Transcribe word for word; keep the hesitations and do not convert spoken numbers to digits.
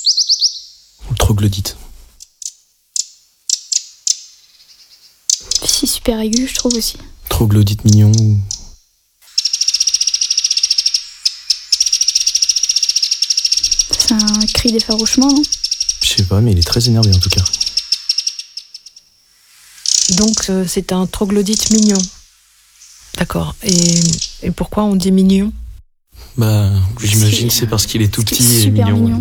Ou troglodyte. Si, super aigu, je trouve aussi. Troglodyte mignon. Ou... C'est un cri d'effarouchement, non? Je sais pas, mais il est très énervé en tout cas. Donc euh, c'est un troglodyte mignon. D'accord. Et, et pourquoi on dit mignon? Bah, j'imagine C'est- que c'est parce qu'il est tout c'est petit et super mignon. mignon.